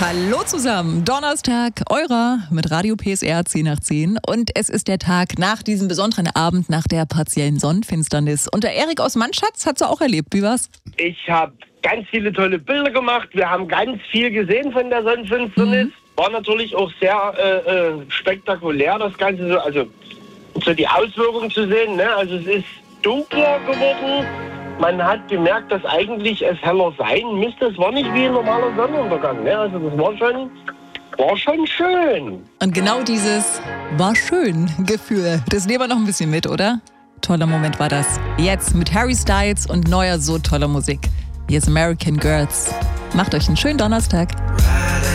Hallo zusammen, Donnerstag, eurer mit Radio PSR 10 nach 10 und es ist der Tag nach diesem besonderen Abend, nach der partiellen Sonnenfinsternis. Und der Erik aus Mannschatz hat es auch erlebt, wie war's? Ich habe ganz viele tolle Bilder gemacht, wir haben ganz viel gesehen von der Sonnenfinsternis. War natürlich auch sehr spektakulär, das Ganze so, also so die Auswirkungen zu sehen, ne? Also es ist dunkler geworden. Man hat gemerkt, dass eigentlich es heller sein müsste. Es war nicht wie ein normaler Sonnenuntergang. Ne? Also das war schon schön. Und genau dieses war schön Gefühl, das nehmen wir noch ein bisschen mit, oder? Toller Moment war das. Jetzt mit Harry Styles und neuer so toller Musik. Hier ist American Girls. Macht euch einen schönen Donnerstag.